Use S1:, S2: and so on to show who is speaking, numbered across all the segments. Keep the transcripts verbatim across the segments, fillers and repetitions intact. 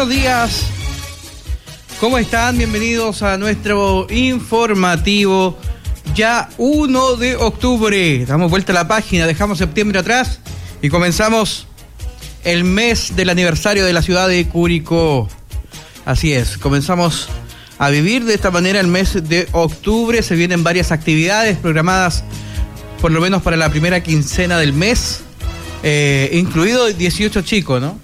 S1: buenos días. ¿Cómo están? Bienvenidos a nuestro informativo. Ya uno de octubre. Damos vuelta a la página, dejamos septiembre atrás y comenzamos el mes del aniversario de la ciudad de Curicó. Así es, comenzamos a vivir de esta manera el mes de octubre. Se vienen varias actividades programadas, por lo menos para la primera quincena del mes, eh, incluido dieciocho chicos, ¿no?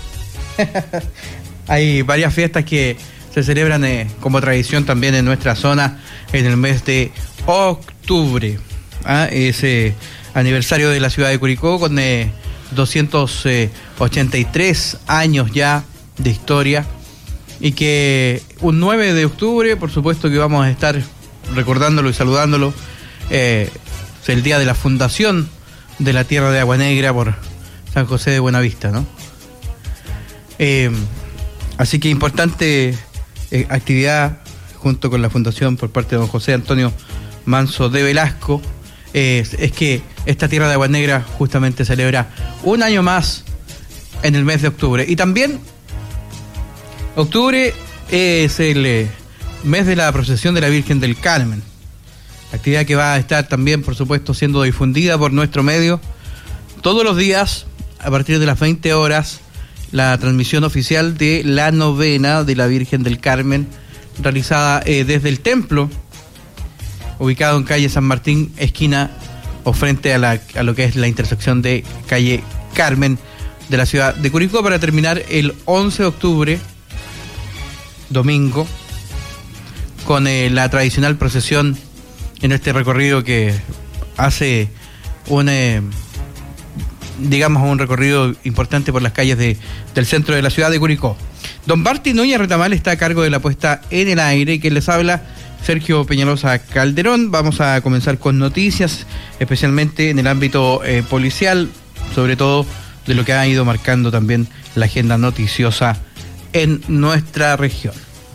S1: Hay varias fiestas que se celebran eh, como tradición también en nuestra zona en el mes de octubre. ¿Ah? Ese aniversario de la ciudad de Curicó con eh, doscientos ochenta y tres años ya de historia, y que un nueve de octubre, por supuesto que vamos a estar recordándolo y saludándolo. Eh, es el día de la fundación de la tierra de Agua Negra por San José de Buenavista, ¿no? Eh, así que importante eh, actividad junto con la fundación por parte de don José Antonio Manso de Velasco. Eh, es que esta tierra de Agua Negra justamente celebra un año más en el mes de octubre. Y también octubre es el eh, mes de la procesión de la Virgen del Carmen. Actividad que va a estar también, por supuesto, siendo difundida por nuestro medio todos los días a partir de las veinte horas. La transmisión oficial de la novena de la Virgen del Carmen, realizada eh, desde el templo, ubicado en calle San Martín, esquina o frente a, la, a lo que es la intersección de calle Carmen de la ciudad de Curicó, para terminar el once de octubre, domingo, con eh, la tradicional procesión en este recorrido que hace un... Eh, digamos, un recorrido importante por las calles de, del centro de la ciudad de Curicó. Don Barty Núñez Retamal está a cargo de la puesta en el aire, y quien les habla, Sergio Peñalosa Calderón. Vamos a comenzar con noticias, especialmente en el ámbito eh, policial, sobre todo de lo que ha ido marcando también la agenda noticiosa en nuestra región.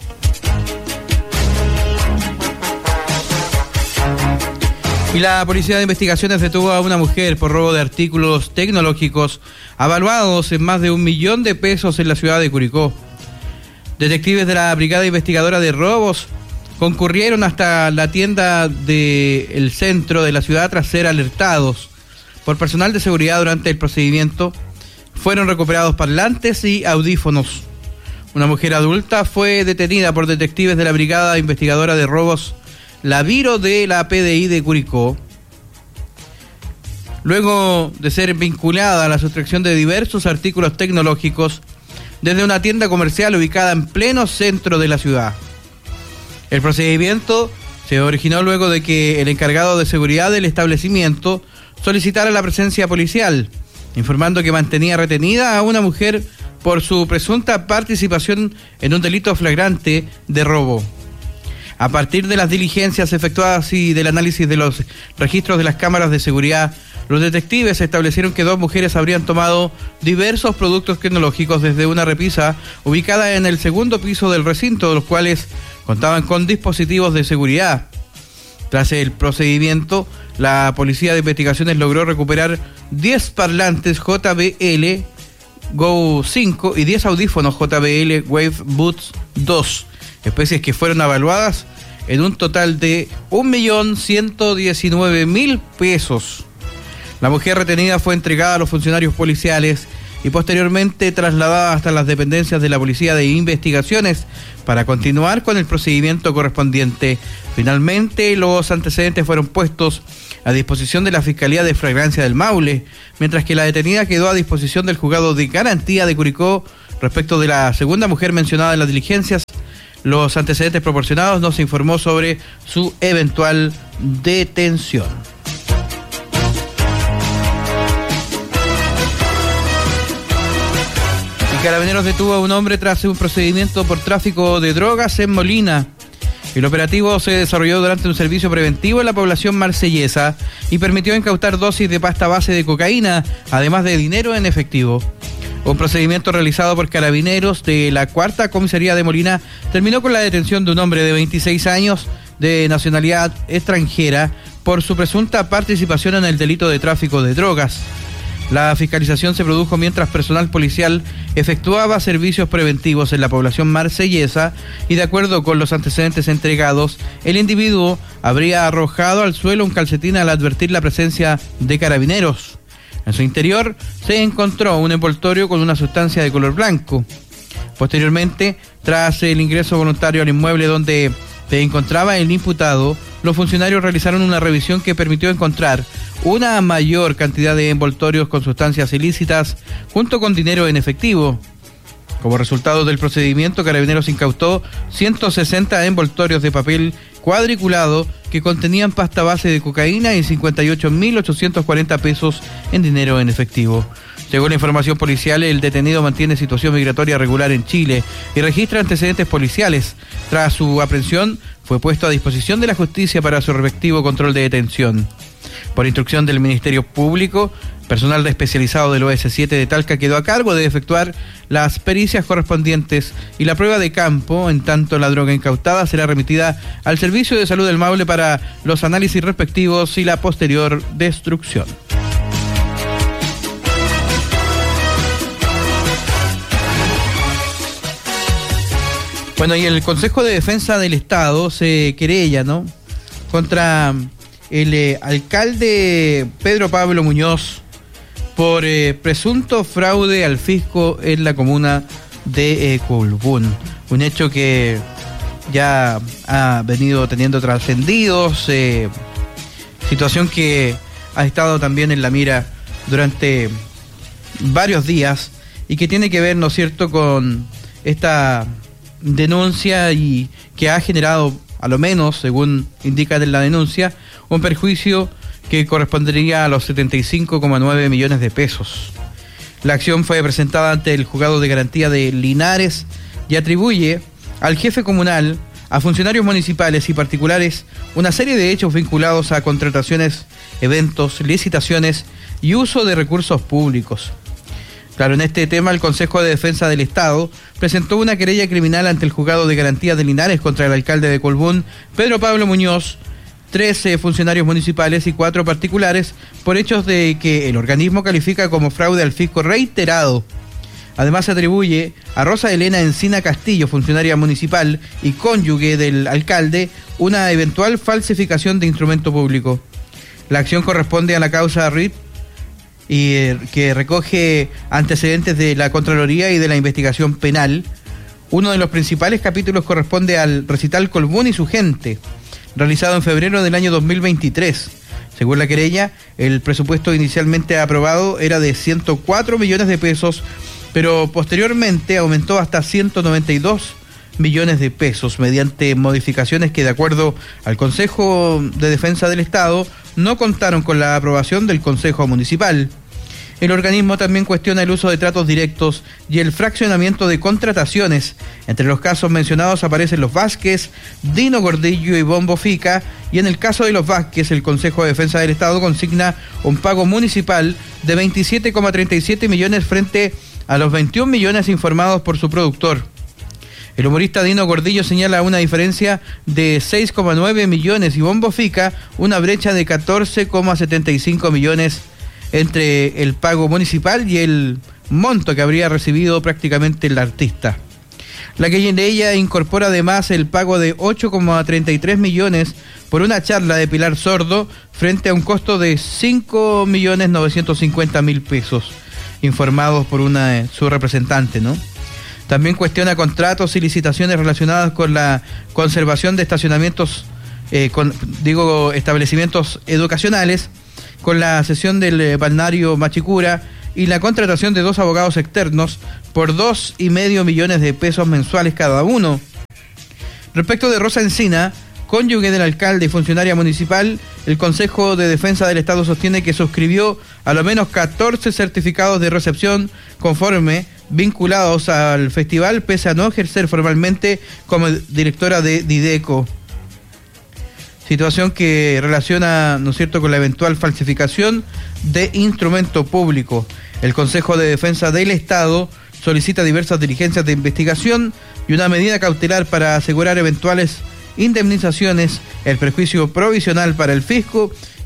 S1: Y la Policía de Investigaciones detuvo a una mujer por robo de artículos tecnológicos avaluados en más de un millón de pesos en la ciudad de Curicó. Detectives de la Brigada Investigadora de Robos concurrieron hasta la tienda del centro de la ciudad tras ser alertados por personal de seguridad durante el procedimiento. Fueron recuperados parlantes y audífonos. Una mujer adulta fue detenida por detectives de la Brigada Investigadora de Robos, la Viro de la P D I de Curicó, luego de ser vinculada a la sustracción de diversos artículos tecnológicos desde una tienda comercial ubicada en pleno centro de la ciudad. El procedimiento se originó luego de que el encargado de seguridad del establecimiento solicitara la presencia policial, informando que mantenía retenida a una mujer por su presunta participación en un delito flagrante de robo. A partir de las diligencias efectuadas y del análisis de los registros de las cámaras de seguridad, los detectives establecieron que dos mujeres habrían tomado diversos productos tecnológicos desde una repisa ubicada en el segundo piso del recinto, los cuales contaban con dispositivos de seguridad. Tras el procedimiento, la Policía de Investigaciones logró recuperar diez parlantes J B L Go cinco y diez audífonos J B L Wave Buds dos, especies que fueron evaluadas en un total de un millón ciento diecinueve mil pesos. La mujer retenida fue entregada a los funcionarios policiales y posteriormente trasladada hasta las dependencias de la Policía de Investigaciones para continuar con el procedimiento correspondiente. Finalmente, los antecedentes fueron puestos a disposición de la Fiscalía de Flagrancia del Maule, mientras que la detenida quedó a disposición del Juzgado de Garantía de Curicó. Respecto de la segunda mujer mencionada en las diligencias, los antecedentes proporcionados, no se informó sobre su eventual detención. Y Carabineros detuvo a un hombre tras un procedimiento por tráfico de drogas en Molina. El operativo se desarrolló durante un servicio preventivo en la población marsellesa y permitió incautar dosis de pasta base de cocaína, además de dinero en efectivo. Un procedimiento realizado por Carabineros de la Cuarta Comisaría de Molina terminó con la detención de un hombre de veintiséis años de nacionalidad extranjera por su presunta participación en el delito de tráfico de drogas. La fiscalización se produjo mientras personal policial efectuaba servicios preventivos en la población marsellesa y, de acuerdo con los antecedentes entregados, el individuo habría arrojado al suelo un calcetín al advertir la presencia de carabineros. En su interior se encontró un envoltorio con una sustancia de color blanco. Posteriormente, tras el ingreso voluntario al inmueble donde se encontraba el imputado, los funcionarios realizaron una revisión que permitió encontrar una mayor cantidad de envoltorios con sustancias ilícitas junto con dinero en efectivo. Como resultado del procedimiento, Carabineros incautó ciento sesenta envoltorios de papel cuadriculado que contenían pasta base de cocaína y cincuenta y ocho mil ochocientos cuarenta pesos en dinero en efectivo. Según la información policial, el detenido mantiene situación migratoria regular en Chile y registra antecedentes policiales. Tras su aprehensión, fue puesto a disposición de la justicia para su respectivo control de detención. Por instrucción del Ministerio Público, personal especializado del O S siete de Talca quedó a cargo de efectuar las pericias correspondientes y la prueba de campo. En tanto, la droga incautada será remitida al Servicio de Salud del Maule para los análisis respectivos y la posterior destrucción. Bueno, y el Consejo de Defensa del Estado se querella, ¿no?, contra el eh, alcalde Pedro Pablo Muñoz por eh, presunto fraude al fisco en la comuna de eh, Colbún. Un hecho que ya ha venido teniendo trascendidos, eh, situación que ha estado también en la mira durante varios días y que tiene que ver, ¿no es cierto?, con esta denuncia y que ha generado, a lo menos, según indica en la denuncia, un perjuicio que correspondería a los setenta y cinco coma nueve millones de pesos. La acción fue presentada ante el Juzgado de Garantía de Linares y atribuye al jefe comunal, a funcionarios municipales y particulares una serie de hechos vinculados a contrataciones, eventos, licitaciones y uso de recursos públicos. Claro, en este tema el Consejo de Defensa del Estado presentó una querella criminal ante el Juzgado de Garantía de Linares contra el alcalde de Colbún, Pedro Pablo Muñoz, trece funcionarios municipales y cuatro particulares, por hechos de que el organismo califica como fraude al fisco reiterado. Además, se atribuye a Rosa Elena Encina Castillo, funcionaria municipal y cónyuge del alcalde, una eventual falsificación de instrumento público. La acción corresponde a la causa R I T y eh, que recoge antecedentes de la Contraloría y de la investigación penal. Uno de los principales capítulos corresponde al recital Colbún y su gente, realizado en febrero del año dos mil veintitrés. Según la querella, el presupuesto inicialmente aprobado era de ciento cuatro millones de pesos, pero posteriormente aumentó hasta ciento noventa y dos millones de pesos mediante modificaciones que, de acuerdo al Consejo de Defensa del Estado, no contaron con la aprobación del Consejo Municipal. El organismo también cuestiona el uso de tratos directos y el fraccionamiento de contrataciones. Entre los casos mencionados aparecen los Vázquez, Dino Gordillo y Bombo Fica, y en el caso de los Vázquez, el Consejo de Defensa del Estado consigna un pago municipal de veintisiete coma treinta y siete millones frente a los veintiún millones informados por su productor. El humorista Dino Gordillo señala una diferencia de seis coma nueve millones y Bombo Fica una brecha de catorce coma setenta y cinco millones entre el pago municipal y el monto que habría recibido prácticamente el artista. La que de ella incorpora además el pago de ocho coma treinta y tres millones por una charla de Pilar Sordo frente a un costo de cinco millones novecientos cincuenta mil pesos, informados por una su representante, ¿no? También cuestiona contratos y licitaciones relacionadas con la conservación de estacionamientos, eh, con, digo, establecimientos educacionales, con la cesión del eh, balneario Machicura y la contratación de dos abogados externos por dos y medio millones de pesos mensuales cada uno. Respecto de Rosa Encina, cónyuge del alcalde y funcionaria municipal, el Consejo de Defensa del Estado sostiene que suscribió a lo menos catorce certificados de recepción conforme vinculados al festival, pese a no ejercer formalmente como directora de Dideco. Situación que relaciona, ¿no es cierto?, con la eventual falsificación de instrumento público. El Consejo de Defensa del Estado solicita diversas diligencias de investigación y una medida cautelar para asegurar eventuales indemnizaciones, el perjuicio provisional para el fisco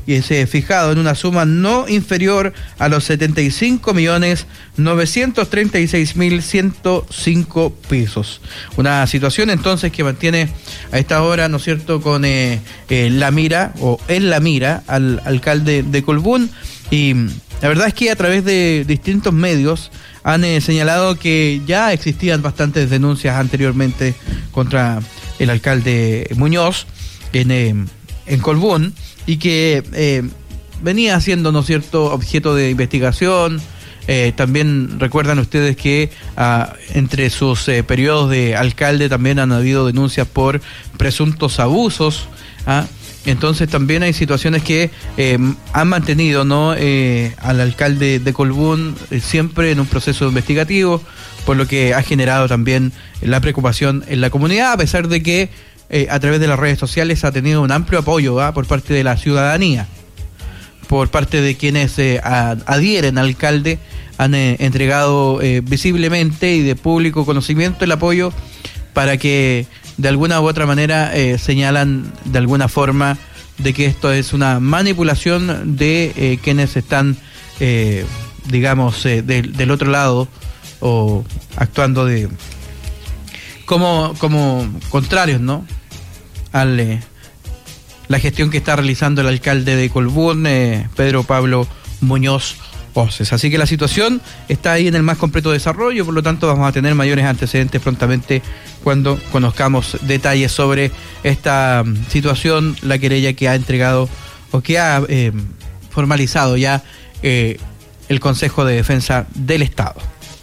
S1: y se fijado en una suma no inferior a los setenta y cinco millones novecientos treinta y seis mil ciento cinco pesos. Una situación entonces que mantiene a esta hora, ¿no es cierto?, con eh, eh, la mira o en la mira al alcalde de Colbún. Y la verdad es que a través de distintos medios han eh, señalado que ya existían bastantes denuncias anteriormente contra el alcalde Muñoz en, eh, en Colbún, y que eh, venía siendo, ¿no es cierto?, objeto de investigación. Eh, también recuerdan ustedes que ah, entre sus eh, periodos de alcalde también han habido denuncias por presuntos abusos. ¿ah? Entonces también hay situaciones que eh, han mantenido, ¿no?, eh, al alcalde de Colbún eh, siempre en un proceso investigativo, por lo que ha generado también la preocupación en la comunidad, a pesar de que eh, a través de las redes sociales ha tenido un amplio apoyo ¿ah? por parte de la ciudadanía, por parte de quienes eh, a, adhieren al alcalde, han eh, entregado eh, visiblemente y de público conocimiento el apoyo para que de alguna u otra manera eh, señalan de alguna forma de que esto es una manipulación de eh, quienes están, eh, digamos, eh, de, del otro lado o actuando de como, como contrarios, ¿no?, al eh, la gestión que está realizando el alcalde de Colbún, eh, Pedro Pablo Muñoz Oces. Así que la situación está ahí en el más completo desarrollo, por lo tanto vamos a tener mayores antecedentes prontamente cuando conozcamos detalles sobre esta um, situación, la querella que ha entregado o que ha eh, formalizado ya eh, el Consejo de Defensa del Estado.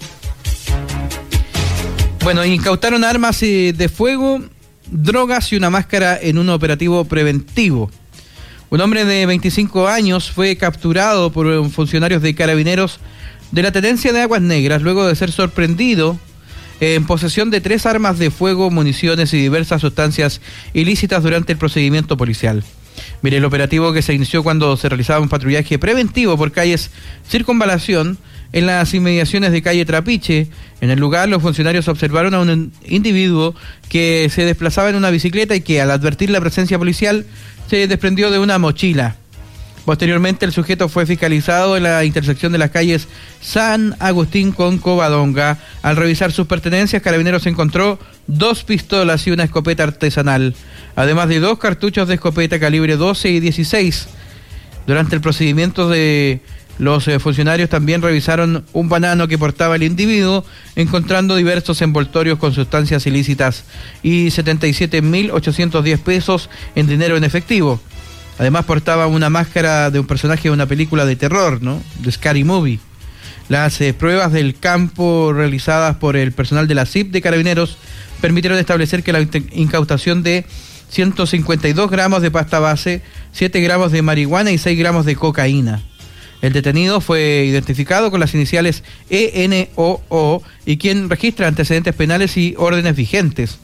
S1: Bueno, incautaron armas eh, de fuego, drogas y una máscara en un operativo preventivo. Un hombre de veinticinco años fue capturado por funcionarios de Carabineros de la Tenencia de Aguas Negras luego de ser sorprendido en posesión de tres armas de fuego, municiones y diversas sustancias ilícitas durante el procedimiento policial. Mire, el operativo que se inició cuando se realizaba un patrullaje preventivo por calles Circunvalación en las inmediaciones de calle Trapiche. En el lugar, los funcionarios observaron a un individuo que se desplazaba en una bicicleta y que, al advertir la presencia policial, se desprendió de una mochila. Posteriormente, el sujeto fue fiscalizado en la intersección de las calles San Agustín con Covadonga. Al revisar sus pertenencias, Carabineros encontró dos pistolas y una escopeta artesanal, además de dos cartuchos de escopeta calibre doce y dieciséis. Durante el procedimiento de los eh, funcionarios también revisaron un banano que portaba el individuo, encontrando diversos envoltorios con sustancias ilícitas y setenta y siete mil ochocientos diez pesos en dinero en efectivo. Además portaba una máscara de un personaje de una película de terror, ¿no?, de Scary Movie. Las eh, pruebas del campo realizadas por el personal de la C I P de Carabineros permitieron establecer que la incautación de ciento cincuenta y dos gramos de pasta base, siete gramos de marihuana y seis gramos de cocaína. El detenido fue identificado con las iniciales E N O O y quien registra antecedentes penales y órdenes vigentes.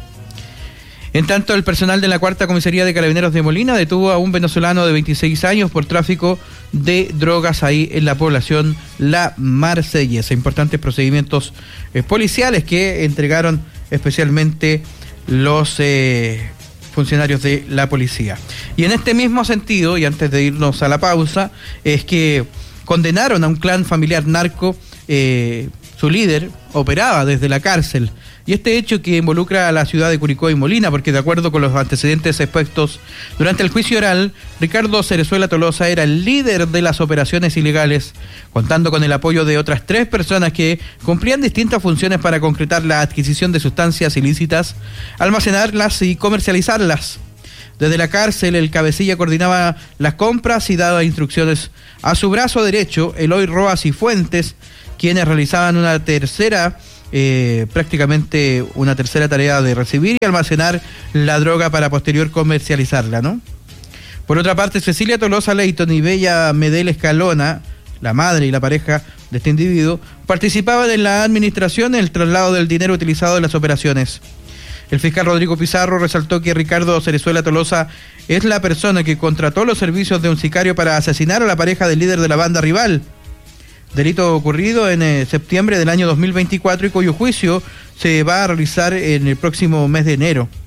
S1: En tanto, el personal de la Cuarta Comisaría de Carabineros de Molina detuvo a un venezolano de veintiséis años por tráfico de drogas ahí en la población La Marsellesa. Importantes procedimientos eh, policiales que entregaron especialmente los eh, funcionarios de la policía. Y en este mismo sentido, y antes de irnos a la pausa, es que condenaron a un clan familiar narco. Eh, su líder operaba desde la cárcel. Y este hecho que involucra a la ciudad de Curicó y Molina, porque de acuerdo con los antecedentes expuestos durante el juicio oral, Ricardo Cerezuela Tolosa era el líder de las operaciones ilegales, contando con el apoyo de otras tres personas que cumplían distintas funciones para concretar la adquisición de sustancias ilícitas, almacenarlas y comercializarlas. Desde la cárcel, el cabecilla coordinaba las compras y daba instrucciones a su brazo derecho, Eloy Roas y Fuentes, quienes realizaban una tercera Eh, prácticamente una tercera tarea de recibir y almacenar la droga para posterior comercializarla, ¿no? Por otra parte, Cecilia Tolosa Leighton y Bella Medel Escalona, la madre y la pareja de este individuo, participaban en la administración y el traslado del dinero utilizado en las operaciones. El fiscal Rodrigo Pizarro resaltó que Ricardo Cerezuela Tolosa es la persona que contrató los servicios de un sicario para asesinar a la pareja del líder de la banda rival. Delito ocurrido en eh, septiembre del año dos mil veinticuatro y cuyo juicio se va a realizar en el próximo mes de enero.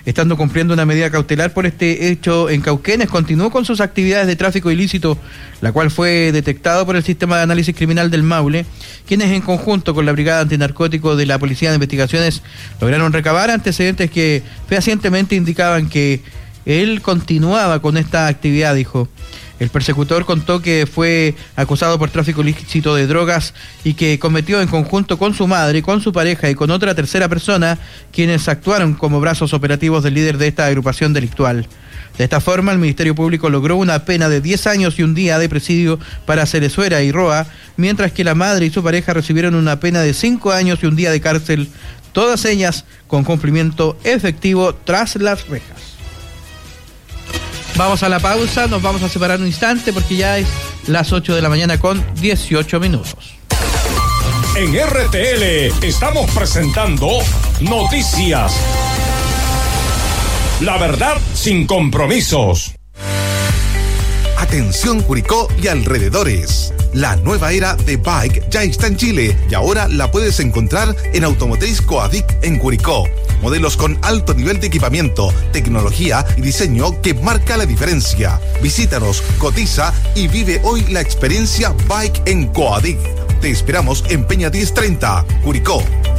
S1: estando cumpliendo una medida cautelar por este hecho en Cauquenes, continuó con sus actividades de tráfico ilícito, la cual fue detectado por el Sistema de Análisis Criminal del Maule, quienes en conjunto con la Brigada Antinarcótico de la Policía de Investigaciones lograron recabar antecedentes que fehacientemente indicaban que él continuaba con esta actividad, dijo. El persecutor contó que fue acusado por tráfico ilícito de drogas y que cometió en conjunto con su madre, con su pareja y con otra tercera persona, quienes actuaron como brazos operativos del líder de esta agrupación delictual. De esta forma, el Ministerio Público logró una pena de diez años y un día de presidio para Cerezuela y Roa, mientras que la madre y su pareja recibieron una pena de cinco años y un día de cárcel, todas ellas con cumplimiento efectivo tras las rejas. Vamos a la pausa, nos vamos a separar un instante porque ya es las ocho de la mañana con dieciocho minutos.
S2: En R T L estamos presentando Noticias. La verdad sin compromisos.
S3: Atención Curicó y alrededores. La nueva era de Bike ya está en Chile y ahora la puedes encontrar en Automotriz Coadic en Curicó. Modelos con alto nivel de equipamiento, tecnología y diseño que marca la diferencia. Visítanos, cotiza y vive hoy la experiencia Bike en Coadic. Te esperamos en Peña diez treinta, Curicó.